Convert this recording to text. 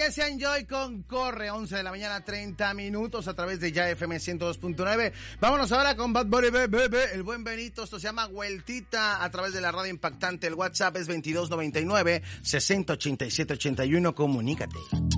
Iglesia Enjoy con Corre, 11 de la mañana, 30 minutos a través de Ya FM 102.9. Vámonos ahora con Bad Bunny, el buen Benito. Esto se llama Vueltita a través de la radio impactante. El WhatsApp es 2299 608781. Comunícate.